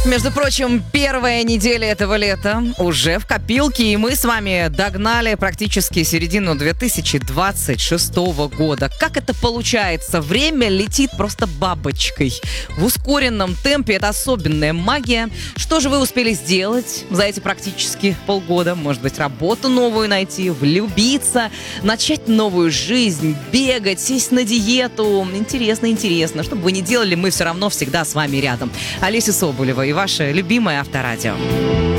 Между прочим, первая неделя этого лета уже в копилке, и мы с вами догнали практически середину 2026 года. Как это получается? Время летит просто бабочкой. В ускоренном темпе это особенная магия. Что же вы успели сделать за эти практически полгода? Может быть, работу новую найти, влюбиться, начать новую жизнь, бегать, сесть на диету? Интересно. Что бы вы ни делали, мы все равно всегда с вами рядом. Олеся Соболева и ваше любимое Авторадио.